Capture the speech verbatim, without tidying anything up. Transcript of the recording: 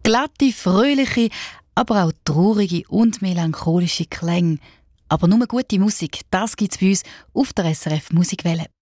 Glatte, fröhliche, aber auch traurige und melancholische Klänge. Aber nur gute Musik, das gibt es bei uns auf der S R F Musikwelle.